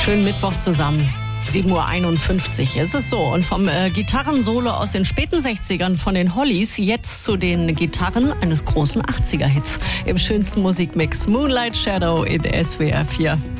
schönen Mittwoch zusammen. 7:51 Uhr ist es so. Und vom Gitarrensolo aus den späten 60ern von den Hollies jetzt zu den Gitarren eines großen 80er-Hits. Im schönsten Musikmix Moonlight Shadow in SWR 4.